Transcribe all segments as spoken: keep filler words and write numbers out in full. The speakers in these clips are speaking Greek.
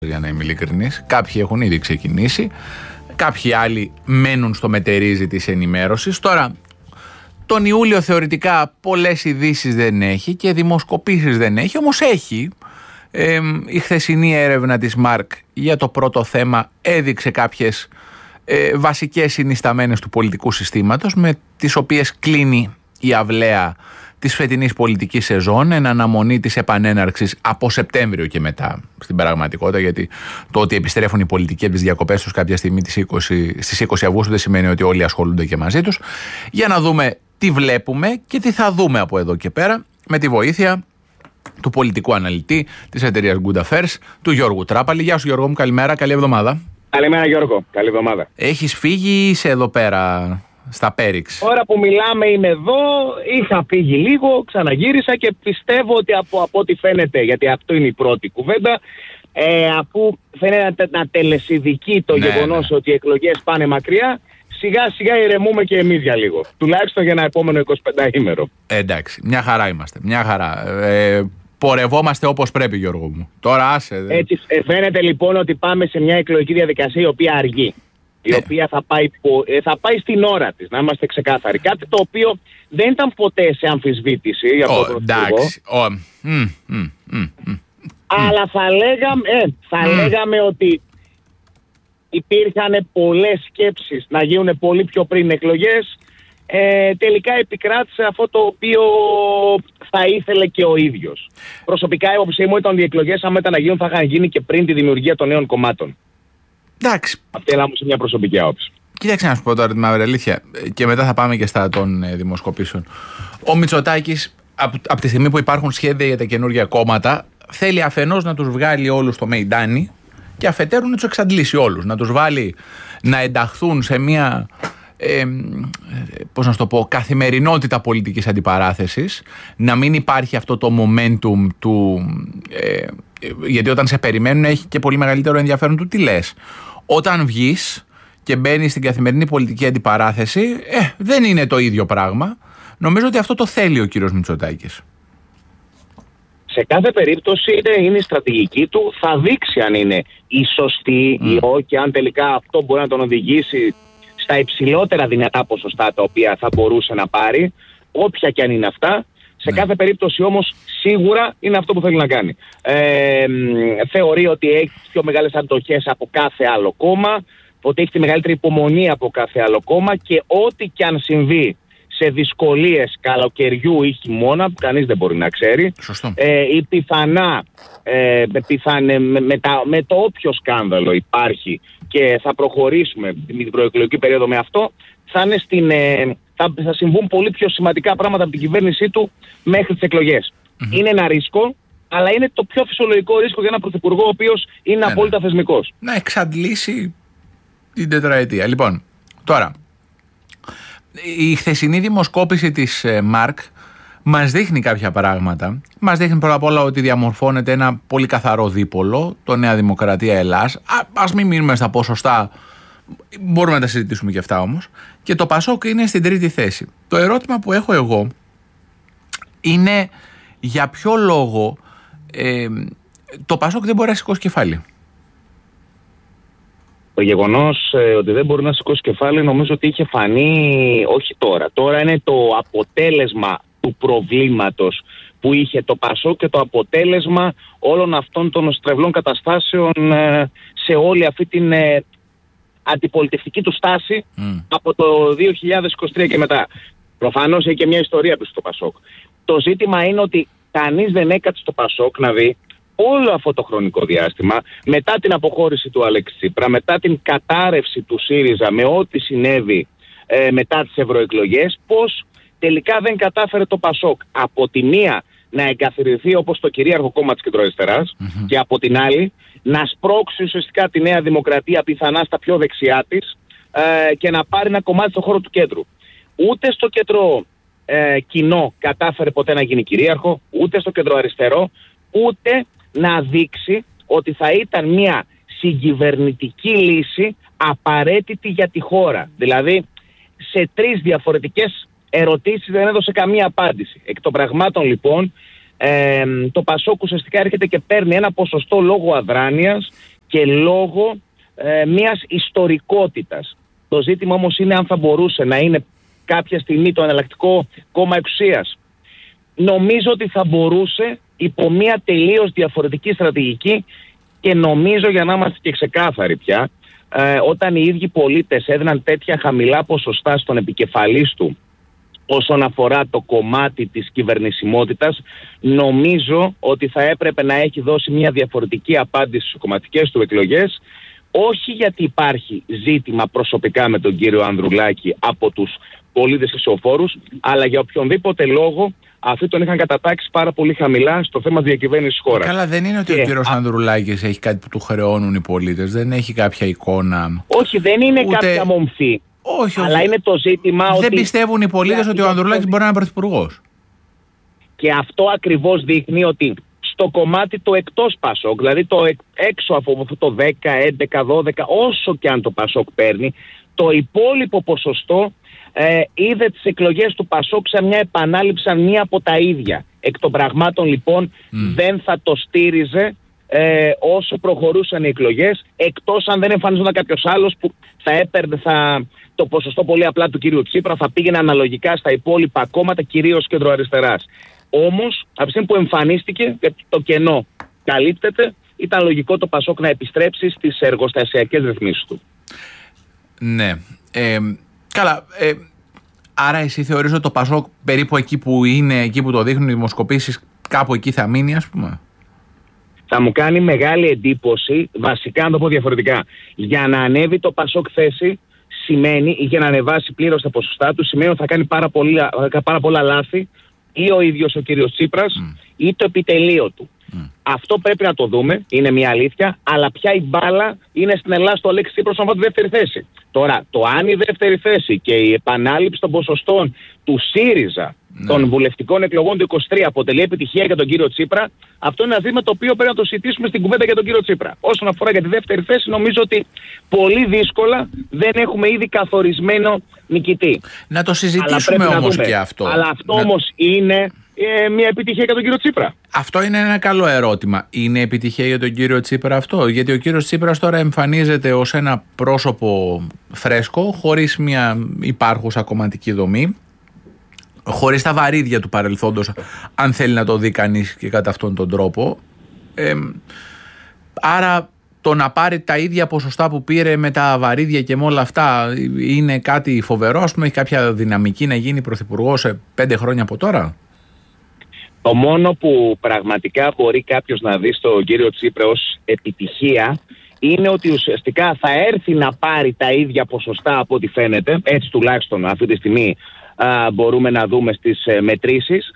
για να είμαι ειλικρινής. Κάποιοι έχουν ήδη ξεκινήσει, κάποιοι άλλοι μένουν στο μετερίζει της ενημέρωσης. Τώρα, τον Ιούλιο θεωρητικά πολλές ειδήσεις δεν έχει και δημοσκοπήσεις δεν έχει, όμως έχει. Ε, η χθεσινή έρευνα της Μάρκ για το πρώτο θέμα έδειξε κάποιες ε, βασικές συνισταμένες του πολιτικού συστήματος, με τις οποίες κλείνει η αυλαία της φετινής πολιτικής σεζόν εν αναμονή της επανέναρξης από Σεπτέμβριο και μετά στην πραγματικότητα, γιατί το ότι επιστρέφουν οι πολιτικοί από τις διακοπές τους κάποια στιγμή στις είκοσι Αυγούστου δεν σημαίνει ότι όλοι ασχολούνται και μαζί τους. Για να δούμε τι βλέπουμε και τι θα δούμε από εδώ και πέρα, με τη βοήθεια του πολιτικού αναλυτή της εταιρείας Good Affairs, του Γιώργου Τράπαλη. Γεια σου Γιώργο μου, καλημέρα, καλή εβδομάδα. Καλημέρα Γιώργο, καλή εβδομάδα. Έχεις φύγει ή είσαι εδώ πέρα στα Πέριξ? Ώρα που μιλάμε είμαι εδώ, είχα φύγει λίγο, ξαναγύρισα και πιστεύω ότι από, από ό,τι φαίνεται, γιατί αυτό είναι η πρώτη κουβέντα, ε, αφού φαίνεται να τελεσιδικεί το ναι, γεγονός ναι. ότι οι εκλογές πάνε μακριά, σιγά σιγά ηρεμούμε και εμείς για λίγο. Τουλάχιστον για ένα επόμενο εικοσιπεντάήμερο. Ε, εντάξει, μια χαρά είμαστε, μια χαρά. Ε, πορευόμαστε όπως πρέπει Γιώργο μου. Τώρα άσε. Δε. Έτσι φαίνεται λοιπόν ότι πάμε σε μια εκλογική διαδικασία η οποία αργεί. Η ε. οποία θα πάει, θα πάει στην ώρα της, να είμαστε ξεκάθαροι. Κάτι το οποίο δεν ήταν ποτέ σε αμφισβήτηση για oh, τον εντάξει. Oh. Mm, mm, mm, mm. Αλλά θα λέγαμε, ε, θα mm. λέγαμε ότι υπήρχαν πολλές σκέψεις να γίνουν πολύ πιο πριν εκλογές. Ε, τελικά επικράτησε αυτό το οποίο θα ήθελε και ο ίδιος. Προσωπικά η άποψή μου ήταν ότι οι εκλογές, άμα ήταν να γίνουν, θα είχαν γίνει και πριν τη δημιουργία των νέων κομμάτων. Εντάξει. Αυτή είναι όμως μια προσωπική άποψη. Κοίταξε να σου πω τώρα τη μαύρη αλήθεια, και μετά θα πάμε και στα των ε, δημοσκοπήσεων. Ο Μητσοτάκης, από, από τη στιγμή που υπάρχουν σχέδια για τα καινούργια κόμματα, θέλει αφενός να τους βγάλει όλους στο μεϊντάνι και αφετέρου να τους εξαντλήσει όλους. Να τους βάλει να ενταχθούν σε μια ε, πώς να το πω, καθημερινότητα πολιτικής αντιπαράθεσης, να μην υπάρχει αυτό το momentum του, ε, γιατί όταν σε περιμένουν έχει και πολύ μεγαλύτερο ενδιαφέρον του τι λες. Όταν βγεις και μπαίνεις στην καθημερινή πολιτική αντιπαράθεση, ε, δεν είναι το ίδιο πράγμα. Νομίζω ότι αυτό το θέλει ο κύριος Μητσοτάκης. Σε κάθε περίπτωση είναι, είναι η στρατηγική του, θα δείξει αν είναι η σωστή mm. ή όχι, αν τελικά αυτό μπορεί να τον οδηγήσει στα υψηλότερα δυνατά ποσοστά τα οποία θα μπορούσε να πάρει, όποια και αν είναι αυτά. Σε mm. κάθε περίπτωση όμως σίγουρα είναι αυτό που θέλει να κάνει. Ε, θεωρεί ότι έχει πιο μεγάλες αντοχές από κάθε άλλο κόμμα, ότι έχει τη μεγαλύτερη υπομονή από κάθε άλλο κόμμα και ό,τι και αν συμβεί σε δυσκολίες καλοκαιριού ή χειμώνα, που κανείς δεν μπορεί να ξέρει, ε, ή πιθανά ε, πιθανε, με, με, τα, με το όποιο σκάνδαλο υπάρχει και θα προχωρήσουμε με την προεκλογική περίοδο με αυτό, θα, είναι στην, ε, θα, θα συμβούν πολύ πιο σημαντικά πράγματα από την κυβέρνησή του μέχρι τις εκλογές. Mm-hmm. Είναι ένα ρίσκο, αλλά είναι το πιο φυσιολογικό ρίσκο για έναν πρωθυπουργό ο οποίος είναι yeah, απόλυτα θεσμικός. Να εξαντλήσει την τετραετία. Λοιπόν, τώρα, η χθεσινή δημοσκόπηση της Μάρκ μας δείχνει κάποια πράγματα. Μας δείχνει πρώτα απ' όλα ότι διαμορφώνεται ένα πολύ καθαρό δίπολο, το Νέα Δημοκρατία Ελλάς. Α, ας μην μείνουμε στα ποσοστά, μπορούμε να τα συζητήσουμε και αυτά όμως. Και το Πασόκ είναι στην τρίτη θέση. Το ερώτημα που έχω εγώ είναι για ποιο λόγο ε, το Πασόκ δεν μπορεί να σηκώσει κεφάλι. Το γεγονός ε, ότι δεν μπορεί να σηκώσει κεφάλι νομίζω ότι είχε φανεί όχι τώρα. Τώρα είναι το αποτέλεσμα του προβλήματος που είχε το Πασόκ και το αποτέλεσμα όλων αυτών των στρεβλών καταστάσεων ε, σε όλη αυτή την ε, αντιπολιτευτική του στάση mm. από το δύο χιλιάδες είκοσι τρία και μετά. Προφανώς έχει και μια ιστορία πίσω στο Πασόκ. Το ζήτημα είναι ότι κανείς δεν έκατσε στο Πασόκ να δει όλο αυτό το χρονικό διάστημα, μετά την αποχώρηση του Αλέξη Τσίπρα, μετά την κατάρρευση του ΣΥΡΙΖΑ με ό,τι συνέβη ε, μετά τις ευρωεκλογές, πως τελικά δεν κατάφερε το Πασόκ από τη μία να εγκαθιδρυθεί όπως το κυρίαρχο κόμμα της κεντροαριστεράς mm-hmm. και από την άλλη να σπρώξει ουσιαστικά τη Νέα Δημοκρατία πιθανά στα πιο δεξιά της ε, και να πάρει ένα κομμάτι στο χώρο του κέντρου. Ούτε στο κέντρο ε, κοινό κατάφερε ποτέ να γίνει κυρίαρχο, ούτε στο κέντρο αριστερό, ούτε να δείξει ότι θα ήταν μια συγκυβερνητική λύση απαραίτητη για τη χώρα. Δηλαδή, σε τρεις διαφορετικές ερωτήσεις δεν έδωσε καμία απάντηση. Εκ των πραγμάτων, λοιπόν, ε, το Πασόκ ουσιαστικά έρχεται και παίρνει ένα ποσοστό λόγω αδράνειας και λόγω ε, μιας ιστορικότητας. Το ζήτημα όμως είναι αν θα μπορούσε να είναι κάποια στιγμή το εναλλακτικό κόμμα εξουσίας. Νομίζω ότι θα μπορούσε υπό μια τελείως διαφορετική στρατηγική και νομίζω, για να είμαστε και ξεκάθαροι πια, ε, όταν οι ίδιοι πολίτες έδιναν τέτοια χαμηλά ποσοστά στον επικεφαλής του όσον αφορά το κομμάτι της κυβερνησιμότητας, νομίζω ότι θα έπρεπε να έχει δώσει μια διαφορετική απάντηση στις κομματικές του εκλογές, όχι γιατί υπάρχει ζήτημα προσωπικά με τον κύριο Ανδρουλάκη από τους πολίτες ισοφόρους, αλλά για οποιονδήποτε λόγο αυτοί τον είχαν κατατάξει πάρα πολύ χαμηλά στο θέμα διακυβέρνησης της χώρας. Καλά, δεν είναι ότι και ο κύριος α... Ανδρουλάκης έχει κάτι που του χρεώνουν οι πολίτες, δεν έχει κάποια εικόνα. Όχι, δεν είναι ούτε... κάποια μομφή. Όχι, όχι. Αλλά είναι το ζήτημα δεν ότι... Δεν πιστεύουν οι πολίτες ότι ο Ανδρουλάκης μπορεί να είναι πρωθυπουργός. Και αυτό ακριβώς δείχνει ότι στο κομμάτι το εκτός Πασόκ, δηλαδή το έξω από αυτό το δέκα, έντεκα, δώδεκα, όσο και αν το Πασόκ παίρνει, το υπόλοιπο ποσοστό ε, είδε τις εκλογές του Πασόκ σαν μια επανάληψη, σαν μία από τα ίδια. Εκ των πραγμάτων λοιπόν mm. δεν θα το στήριζε ε, όσο προχωρούσαν οι εκλογές, εκτός αν δεν εμφανιζόταν κάποιος άλλος που θα έπαιρνε θα, το ποσοστό πολύ απλά του κύριου Τσίπρα, θα πήγαινε αναλογικά στα υπόλοιπα κόμματα, κυρίως κεντροαριστεράς. Όμως, από τη στιγμή που εμφανίστηκε και το κενό καλύπτεται, ήταν λογικό το Πασόκ να επιστρέψει στις εργοστασιακές ρυθμίσεις του. Ναι. Ε, καλά. Ε, άρα εσύ θεωρείς ότι το Πασόκ περίπου εκεί που είναι, εκεί που το δείχνουν οι δημοσκοπήσεις, κάπου εκεί θα μείνει, ας πούμε? Θα μου κάνει μεγάλη εντύπωση, βασικά να το πω διαφορετικά, για να ανέβει το Πασόκ θέση σημαίνει, ή για να ανεβάσει πλήρως τα ποσοστά του, σημαίνει ότι θα κάνει πάρα πολλά, πάρα πολλά λάθη ή ο ίδιος ο κύριος Τσίπρας mm. ή το επιτελείο του. Mm. Αυτό πρέπει να το δούμε, είναι μια αλήθεια, αλλά πια η μπάλα είναι στην Ελλάδα στο Αλέξη Τσίπρας να πάει τη δεύτερη θέση. Τώρα, το αν η δεύτερη θέση και η επανάληψη των ποσοστών του ΣΥΡΙΖΑ mm. των βουλευτικών εκλογών του είκοσι τρία αποτελεί επιτυχία για τον κύριο Τσίπρα, αυτό είναι ένα ζήτημα το οποίο πρέπει να το συζητήσουμε στην κουβέντα για τον κύριο Τσίπρα. Όσον αφορά για τη δεύτερη θέση, νομίζω ότι πολύ δύσκολα δεν έχουμε ήδη καθορισμένο νικητή. Να το συζητήσουμε όμως και αυτό. Αλλά αυτό να... όμως είναι ε, μια επιτυχία για τον κύριο Τσίπρα. Αυτό είναι ένα καλό ερώτημα. Είναι επιτυχία για τον κύριο Τσίπρα αυτό? Γιατί ο κύριος Τσίπρας τώρα εμφανίζεται ως ένα πρόσωπο φρέσκο, χωρίς μια υπάρχουσα κομματική δομή, χωρίς τα βαρύδια του παρελθόντος, αν θέλει να το δει κανείς και κατά αυτόν τον τρόπο. Ε, άρα το να πάρει τα ίδια ποσοστά που πήρε με τα βαρύδια και με όλα αυτά είναι κάτι φοβερό? Ας πούμε, έχει κάποια δυναμική να γίνει πρωθυπουργός σε πέντε χρόνια από τώρα? Το μόνο που πραγματικά μπορεί κάποιος να δει στον κύριο Τσίπρα ως επιτυχία είναι ότι ουσιαστικά θα έρθει να πάρει τα ίδια ποσοστά από ό,τι φαίνεται, έτσι τουλάχιστον αυτή τη στιγμή α, μπορούμε να δούμε στις ε, μετρήσεις,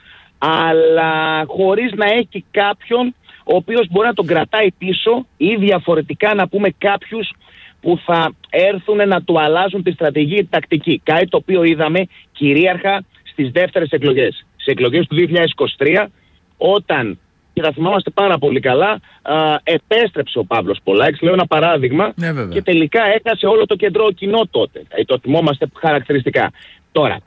αλλά χωρίς να έχει κάποιον ο οποίος μπορεί να τον κρατάει πίσω, ή διαφορετικά να πούμε κάποιους που θα έρθουν να του αλλάζουν τη στρατηγική, τη τακτική. Κάτι το οποίο είδαμε κυρίαρχα στις δεύτερες εκλογές. Στις εκλογές του δύο χιλιάδες είκοσι τρία, όταν, και θα θυμάμαστε πάρα πολύ καλά, α, επέστρεψε ο Παύλος Πολάκης, λέω ένα παράδειγμα, ναι, και τελικά έχασε όλο το κεντρό κοινό τότε. Το θυμόμαστε χαρακτηριστικά. Τώρα,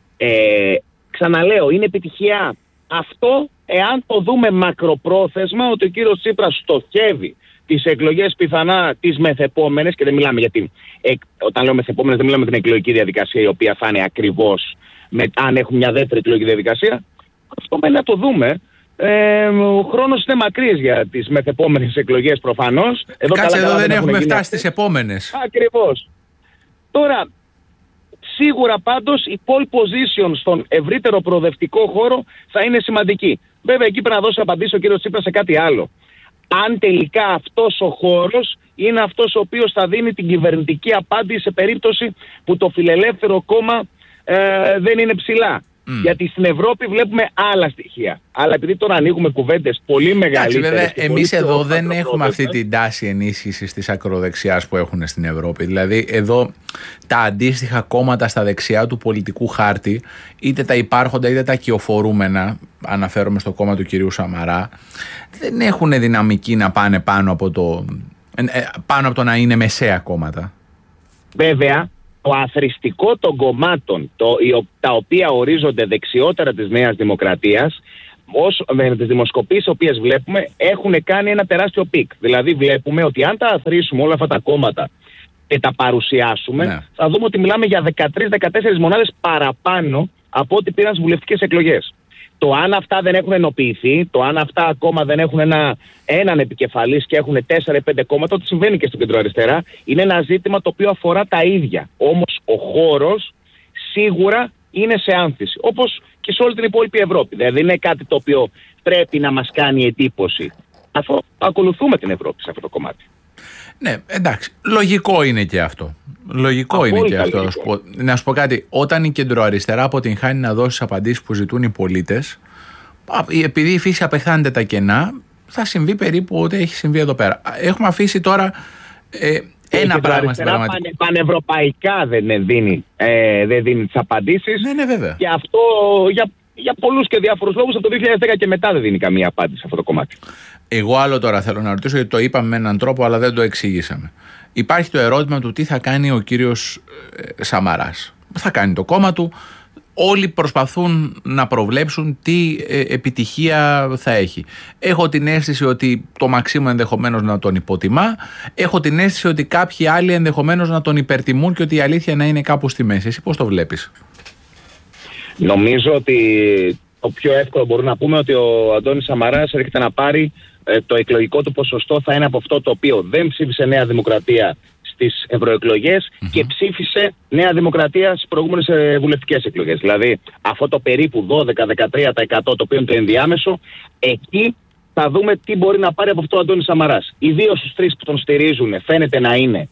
ε, ξαναλέω, είναι επιτυχία αυτό εάν το δούμε μακροπρόθεσμα, ότι ο κύριος Τσίπρας στοχεύει τις εκλογές πιθανά τις μεθεπόμενες, και δεν μιλάμε γιατί, ε, όταν λέω μεθεπόμενες δεν μιλάμε για την εκλογική διαδικασία η οποία θα είναι ακριβώς με, αν έχουμε μια δεύτερη εκλογική διαδικασία. Αυτό πρέπει να το δούμε. Ε, ο χρόνος είναι μακρύς για τις μεθεπόμενες εκλογές προφανώς. Εδώ Κάτσε καλά, εδώ δεν, δεν έχουμε φτάσει στις επόμενες. Ακριβώς. Τώρα, σίγουρα πάντως η pole position στον ευρύτερο προοδευτικό χώρο θα είναι σημαντική. Βέβαια εκεί πρέπει να δώσει απαντήσει ο κύριος Τσίπρας σε κάτι άλλο. Αν τελικά αυτός ο χώρος είναι αυτός ο οποίος θα δίνει την κυβερνητική απάντηση σε περίπτωση που το φιλελεύθερο κόμμα ε, δεν είναι ψηλά. Mm. Γιατί στην Ευρώπη βλέπουμε άλλα στοιχεία. Αλλά επειδή τώρα ανοίγουμε κουβέντες πολύ μεγαλύτερες. Βέβαια, εμείς εδώ δεν έχουμε αυτή την τάση ενίσχυσης της ακροδεξιάς που έχουν στην Ευρώπη. Δηλαδή, εδώ τα αντίστοιχα κόμματα στα δεξιά του πολιτικού χάρτη, είτε τα υπάρχοντα είτε τα κυοφορούμενα, αναφέρομαι στο κόμμα του κυρίου Σαμαρά, δεν έχουν δυναμική να πάνε πάνω από το, πάνω από το να είναι μεσαία κόμματα. Βέβαια. Το αθρηστικό των κομμάτων, το, τα οποία ορίζονται δεξιότερα της Νέας Δημοκρατίας, όσο, με τις δημοσκοπήσεις οι οποίες βλέπουμε έχουν κάνει ένα τεράστιο πικ. Δηλαδή βλέπουμε ότι αν τα αθροίσουμε όλα αυτά τα κόμματα και τα παρουσιάσουμε, ναι, θα δούμε ότι μιλάμε για δεκατρείς με δεκατέσσερις μονάδες παραπάνω από ό,τι πήραν στις βουλευτικές εκλογές. Το αν αυτά δεν έχουν ενοποιηθεί, το αν αυτά ακόμα δεν έχουν ένα, έναν επικεφαλής και έχουν τέσσερα ή πέντε κόμματα, ό,τι συμβαίνει και στην κεντροαριστερά, είναι ένα ζήτημα το οποίο αφορά τα ίδια. Όμως ο χώρος σίγουρα είναι σε άνθηση, όπως και σε όλη την υπόλοιπη Ευρώπη. Δηλαδή είναι κάτι το οποίο πρέπει να μας κάνει εντύπωση. Αυτό ακολουθούμε την Ευρώπη σε αυτό το κομμάτι. Ναι, εντάξει. Λογικό είναι και αυτό. Λογικό Απόλυτα είναι και αυτό. Να σου, πω, να σου πω κάτι. Όταν η κεντροαριστερά αποτυγχάνει να δώσει απαντήσεις που ζητούν οι πολίτες, επειδή η φύση απεχθάνεται τα κενά, θα συμβεί περίπου ό,τι έχει συμβεί εδώ πέρα. Έχουμε αφήσει τώρα ε, ένα πράγμα στην πραγματικότητα. Πανε, πανευρωπαϊκά δεν δίνει, ε, δεν δίνει τις απαντήσεις. Ναι, ναι, βέβαια. Και αυτό για, για πολλούς και διάφορους λόγους από το δύο χιλιάδες δέκα και μετά δεν δίνει καμία απάντηση σε αυτό το κομμάτι. Εγώ άλλο τώρα θέλω να ρωτήσω, γιατί το είπαμε με έναν τρόπο αλλά δεν το εξήγησαμε. Υπάρχει το ερώτημα του τι θα κάνει ο κύριος ε, Σαμαράς. Θα κάνει το κόμμα του. Όλοι προσπαθούν να προβλέψουν τι ε, επιτυχία θα έχει. Έχω την αίσθηση ότι το Μαξίμου ενδεχομένως να τον υποτιμά. Έχω την αίσθηση ότι κάποιοι άλλοι ενδεχομένως να τον υπερτιμούν και ότι η αλήθεια να είναι κάπου στη μέση. Εσύ πώς το βλέπεις? Νομίζω ότι το πιο εύκολο μπορούμε να πούμε ότι ο Αντώνης Σαμαράς έρχεται να πάρει ε, το εκλογικό του ποσοστό θα είναι από αυτό το οποίο δεν ψήφισε Νέα Δημοκρατία στις ευρωεκλογές mm-hmm. και ψήφισε Νέα Δημοκρατία στις προηγούμενες ε, βουλευτικές εκλογές. Δηλαδή αυτό το περίπου δώδεκα με δεκατρία τοις εκατό το οποίο είναι το ενδιάμεσο, εκεί θα δούμε τι μπορεί να πάρει από αυτό ο Αντώνης Σαμαράς. Ιδίως στους τρεις που τον στηρίζουν φαίνεται να είναι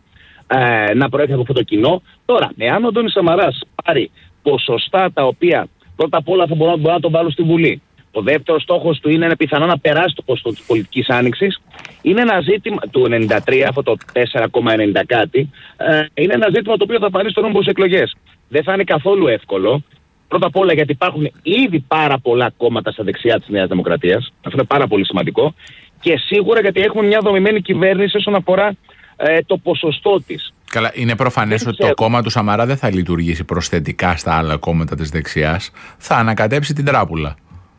ε, να προέρχεται από αυτό το κοινό. Τώρα, εάν ο Αντώνης Σαμαράς πάρει ποσοστά τα οποία πρώτα απ' όλα θα μπορούν να τον βάλουν στη Βουλή. Ο δεύτερος στόχος του είναι πιθανό να περάσει το ποσοστό της πολιτικής άνοιξης. Είναι ένα ζήτημα του ενενήντα τρία, αυτό το τέσσερα κόμμα ενενήντα κάτι, ε, είναι ένα ζήτημα το οποίο θα φανεί στον νόμο στις εκλογές. Δεν θα είναι καθόλου εύκολο. Πρώτα απ' όλα γιατί υπάρχουν ήδη πάρα πολλά κόμματα στα δεξιά της Νέας Δημοκρατίας. Αυτό είναι πάρα πολύ σημαντικό. Και σίγουρα γιατί έχουμε μια δομημένη κυβέρνηση όσον αφορά ε, το ποσοστό της. Καλά, είναι προφανές ότι το κόμμα του Σαμαρά δεν θα λειτουργήσει προσθετικά στα άλλα κόμματα της δεξιάς. Θα ανακατέψει την τράπουλα.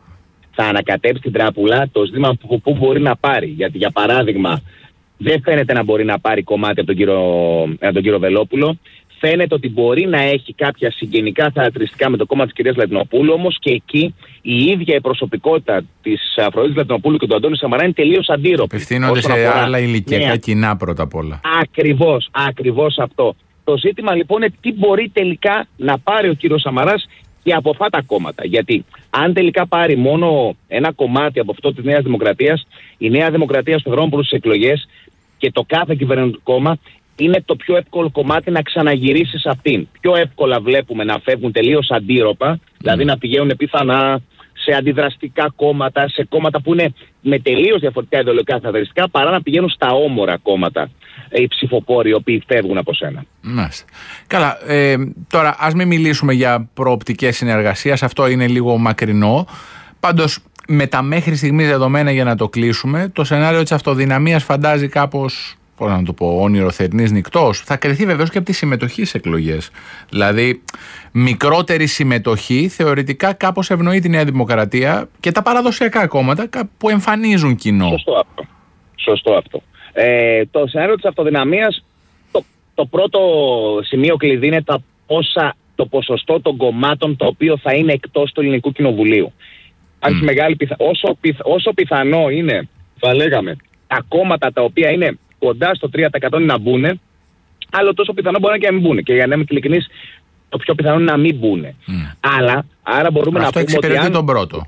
Θα ανακατέψει την τράπουλα, το ζήτημα που, που μπορεί να πάρει. Γιατί για παράδειγμα δεν φαίνεται να μπορεί να πάρει κομμάτι από τον κύριο, από τον κύριο Βελόπουλο. Φαίνεται ότι μπορεί να έχει κάποια συγγενικά χαρακτηριστικά με το κόμμα της κυρίας Λατινοπούλου, όμως και εκεί η ίδια η προσωπικότητα της Αφροδίτης Λατινοπούλου και του Αντώνη Σαμαρά είναι τελείως αντίρροπη. Απευθύνονται σε αφορά άλλα ηλικιακά ναι. κοινά πρώτα απ' όλα. Ακριβώς, ακριβώς αυτό. Το ζήτημα λοιπόν είναι τι μπορεί τελικά να πάρει ο κύριος Σαμαράς και από αυτά τα κόμματα. Γιατί αν τελικά πάρει μόνο ένα κομμάτι από αυτό της Νέας Δημοκρατίας, η Νέα Δημοκρατία στον δρόμο προς τις εκλογές και το κάθε κυβερνητικό κόμμα είναι το πιο εύκολο κομμάτι να ξαναγυρίσει σε αυτήν. Πιο εύκολα βλέπουμε να φεύγουν τελείως αντίρροπα, mm. δηλαδή να πηγαίνουν πιθανά σε αντιδραστικά κόμματα, σε κόμματα που είναι με τελείως διαφορετικά ιδεολογικά χαρακτηριστικά, παρά να πηγαίνουν στα όμορα κόμματα οι ψηφοφόροι οι οποίοι φεύγουν από σένα. Μάλιστα. Καλά, ε, τώρα ας μην μιλήσουμε για προοπτικές συνεργασίας, αυτό είναι λίγο μακρινό. Πάντως με τα μέχρι στιγμής δεδομένα, για να το κλείσουμε, το σενάριο της αυτοδυναμίας φαντάζει κάπως, πώς να το πω, όνειρο θερινής νυκτός. Θα κριθεί βεβαίως και από τη συμμετοχή στις εκλογές. Δηλαδή, μικρότερη συμμετοχή θεωρητικά κάπως ευνοεί τη Νέα Δημοκρατία και τα παραδοσιακά κόμματα που εμφανίζουν κοινό. Σωστό αυτό. Σωστό αυτό. Ε, το σενάριο της αυτοδυναμίας, το, το πρώτο σημείο κλειδί είναι τα πόσα, το ποσοστό των κομμάτων το οποίο θα είναι εκτός του Ελληνικού Κοινοβουλίου. Mm. Μεγάλη πιθα... όσο, πιθ... όσο πιθανό είναι, θα λέγαμε, τα κόμματα τα οποία είναι κοντά στο τρία τοις εκατό να μπουν, άλλο τόσο πιθανό μπορεί και να μην μπουν. Και για να είμαι ειλικρινής, το πιο πιθανό είναι να μην μπουν. Mm. Αλλά, άρα μπορούμε αυτό να πούμε ότι. Αυτό εξυπηρετεί τον πρώτο.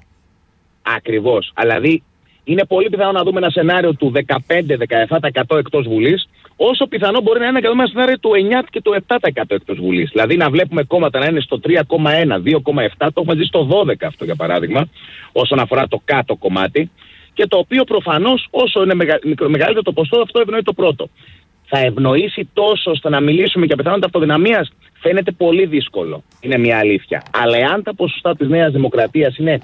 Ακριβώς. Δηλαδή, είναι πολύ πιθανό να δούμε ένα σενάριο του δεκαπέντε με δεκαεπτά τοις εκατό εκτός Βουλής, όσο πιθανό μπορεί να είναι και ένα σενάριο του εννιά και του επτά τοις εκατό εκτός Βουλής. Δηλαδή να βλέπουμε κόμματα να είναι στο τρία κόμμα ένα, δύο κόμμα επτά, το έχουμε δει στο δώδεκα αυτό για παράδειγμα, όσον αφορά το κάτω κομμάτι. Και το οποίο προφανώς όσο είναι μεγα... μεγαλύτερο το ποσοστό, αυτό ευνοεί το πρώτο. Θα ευνοήσει τόσο ώστε να μιλήσουμε για πιθανότητα αυτοδυναμίας, φαίνεται πολύ δύσκολο. Είναι μια αλήθεια. Αλλά εάν τα ποσοστά της Νέας Δημοκρατίας είναι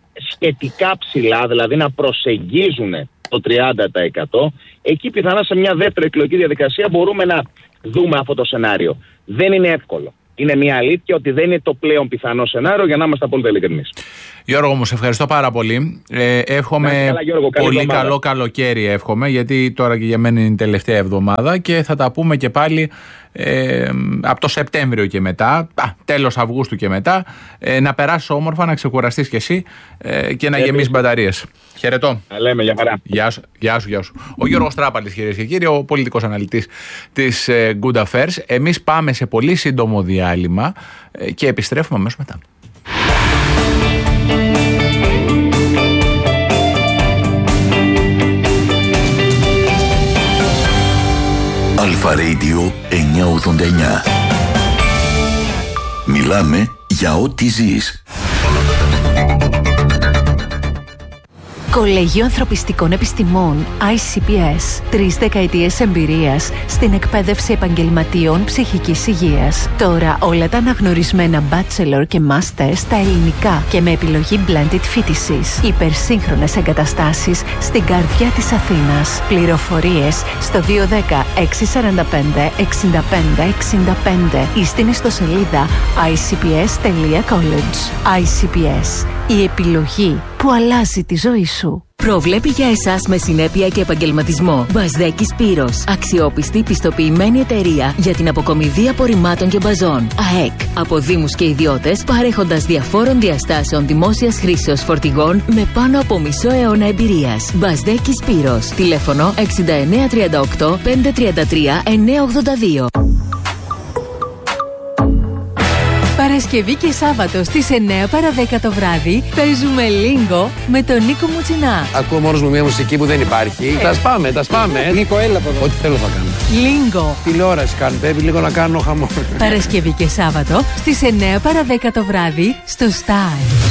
σχετικά ψηλά, δηλαδή να προσεγγίζουν το τριάντα τοις εκατό, εκεί πιθανά σε μια δεύτερη εκλογική διαδικασία μπορούμε να δούμε αυτό το σενάριο. Δεν είναι εύκολο. Είναι μια αλήθεια ότι δεν είναι το πλέον πιθανό σενάριο, για να είμαστε απόλυτα ειλικρινείς. Γιώργο μου, σε ευχαριστώ πάρα πολύ. Ε, εύχομαι καλά, Γιώργο, καλή πολύ εβδομάδα. καλό καλοκαίρι, εύχομαι, γιατί τώρα και για μένα είναι η τελευταία εβδομάδα και θα τα πούμε και πάλι ε, από το Σεπτέμβριο και μετά, α, τέλος Αυγούστου και μετά, ε, να περάσεις όμορφα, να ξεκουραστείς κι εσύ ε, και να γεμίσεις μπαταρίες. Χαιρετώ. Να λέμε, για χαρά. Γεια σου, γεια σου, γεια σου. Ο Γιώργος Τράπαλης, κυρίες και κύριοι, ο πολιτικός αναλυτής της ε, Good Affairs. Εμείς πάμε σε πολύ σύντομο διάλειμμα ε, και επιστρέφουμε αμέσως μετά. Αλφα Radio εννιακόσια ογδόντα εννιά. Μιλάμε για ό,τι ζεις. Κολέγιο Ανθρωπιστικών Επιστημών άι σι πι ες. Τρεις δεκαετίες εμπειρίας στην εκπαίδευση επαγγελματίων ψυχικής υγείας. Τώρα όλα τα αναγνωρισμένα bachelor και master στα ελληνικά και με επιλογή blended φοιτησης. Υπερσύγχρονες εγκαταστάσεις στην καρδιά της Αθήνας. Πληροφορίες στο δύο ένα μηδέν έξι τέσσερα πέντε εξήντα πέντε εξήντα πέντε ή στην ιστοσελίδα άι σι πι ες τελεία college. άι σι πι ες. Η επιλογή που αλλάζει τη ζωή σου. Προβλέπει για εσάς με συνέπεια και επαγγελματισμό. Μπασδέκης Πύρος. Αξιόπιστη πιστοποιημένη εταιρεία για την αποκομιδή απορριμμάτων και μπαζών. ΑΕΚ. Από δήμους και ιδιώτες, παρέχοντας διαφόρων διαστάσεων δημόσιας χρήσεως φορτηγών με πάνω από μισό αιώνα εμπειρίας. Μπασδέκης Πύρος. Τηλέφωνο εξήντα εννέα τριάντα οκτώ πεντακόσια τριάντα τρία εννιακόσια ογδόντα δύο. Παρασκευή και Σάββατο στις εννιά παρά δέκα το βράδυ παίζουμε Lingo με τον Νίκο Μουτσινά. Ακούω μόνος μου μια μουσική που δεν υπάρχει. Τα σπάμε, τα σπάμε. Νίκο, έλα από εδώ. Ό,τι θέλω θα κάνω. Lingo. Τηλεόραση κάνω, πρέπει λίγο να κάνω χαμό. Παρασκευή και Σάββατο στις εννιά παρά δέκα το βράδυ στο Star.